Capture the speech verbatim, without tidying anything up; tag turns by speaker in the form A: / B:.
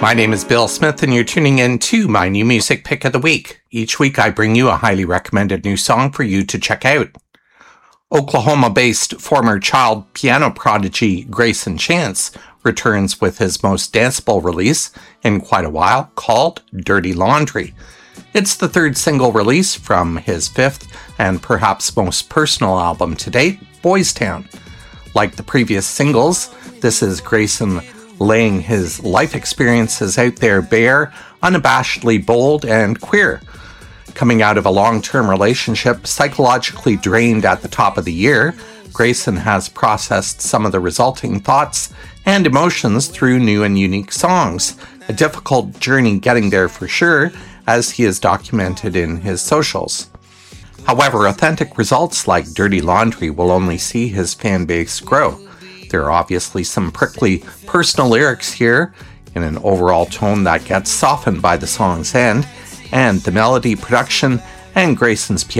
A: My name is Bill Smith, and you're tuning in to my new music pick of the week. Each week, I bring you a highly recommended new song for you to check out. Oklahoma-based former child piano prodigy Grayson Chance returns with his most danceable release in quite a while, called Dirty Laundry. It's the third single release from his fifth and perhaps most personal album to date, Boys Town. Like the previous singles, this is Grayson laying his life experiences out there bare, unabashedly bold, and queer. Coming out of a long-term relationship, psychologically drained at the top of the year, Grayson has processed some of the resulting thoughts and emotions through new and unique songs. A difficult journey getting there for sure, as he has documented in his socials. However, authentic results like Dirty Laundry will only see his fan base grow. There are obviously some prickly personal lyrics here, in an overall tone that gets softened by the song's end, and the melody, production, and Grayson's piano